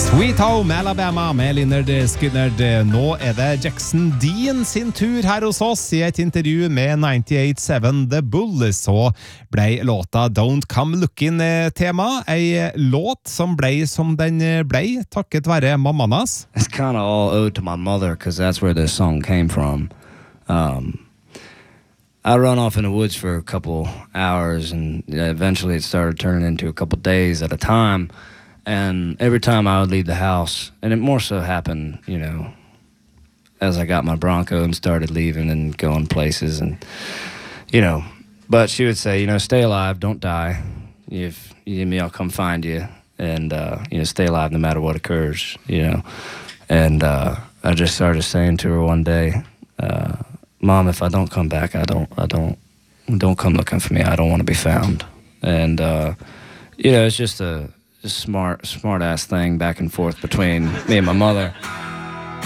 Sweet Home Alabama med Lynyrd Skynyrd. Nå det Jackson Dean sin tur her hos oss. I et intervju med 98.7 The Bull så ble låta Don't Come Looking tema. Ei låt som ble som den ble, takket være mammaen hans. It's kind of all owed to my mother because that's where this song came from. I run off in the woods for a couple hours and eventually it started turning into a couple days at a time. And every time I would leave the house, and it more so happened, you know, as I got my Bronco and started leaving and going places and, you know, but she would say, you know, stay alive, don't die. If you need me, I'll come find you. And, you know, stay alive no matter what occurs, you know. And I just started saying to her one day, Mom, if I don't come back, don't come looking for me. I don't want to be found. And, you know, it's just a smart ass thing back and forth between me and my mother.